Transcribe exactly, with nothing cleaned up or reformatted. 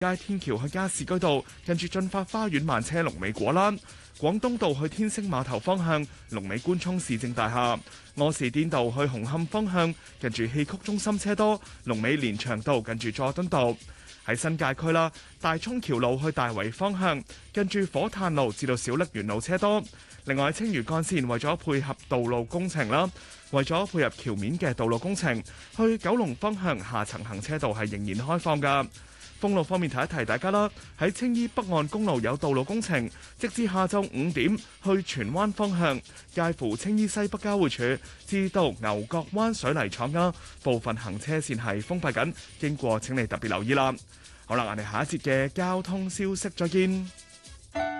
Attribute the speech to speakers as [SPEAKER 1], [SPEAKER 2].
[SPEAKER 1] 街天橋去加士居道，近住進發花園慢車龍尾果欄；廣東道去天星碼頭方向，龍尾官涌市政大廈；柯士甸道去紅磡方向，近住戲曲中心車多，龍尾連翔道近住佐敦道。喺新界區啦，大涌橋路去大圍方向，近住火炭路至到小瀝源路車多。另外，青嶼幹線為咗配合道路工程啦，為咗配合橋面嘅道路工程，去九龍方向下層行車道係仍然開放㗎。封路方面提一提大家啦，喺青衣北岸公路有道路工程，直至下晝五點去荃灣方向，介乎青衣西北交匯處至到牛角灣水泥廠嘅部分行車線係封閉緊，經過請你特別留意啦。好啦，我哋下一節嘅交通消息再見。